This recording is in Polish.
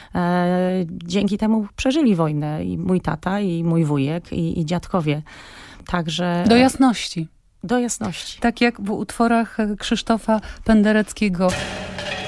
dzięki temu przeżyli wojnę i mój tata, i mój wujek, i dziadkowie. Także... Do jasności. Do jasności. Tak jak w utworach Krzysztofa Pendereckiego.